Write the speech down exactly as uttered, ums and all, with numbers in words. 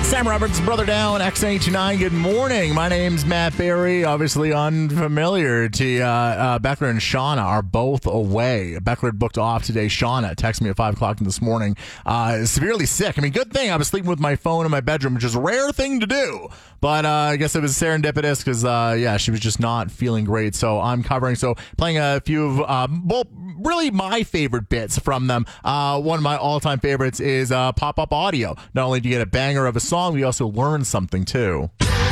Sam Roberts, Brother Down, X eighty-nine. Good morning. My name's Matt Berry. Obviously unfamiliar to uh, uh, Beckler and Shauna are both away. Beckler booked off today. Shauna texted me at five o'clock this morning. Uh, severely sick. I mean, good thing I was sleeping with my phone in my bedroom, which is a rare thing to do. But uh, I guess it was serendipitous because, uh, yeah, she was just not feeling great. So I'm covering. So playing a few of, um, well, really my favorite bits from them. Uh, one of my all-time favorites is uh, pop-up audio. Not only do you get a banger of a song, we also learn something, too.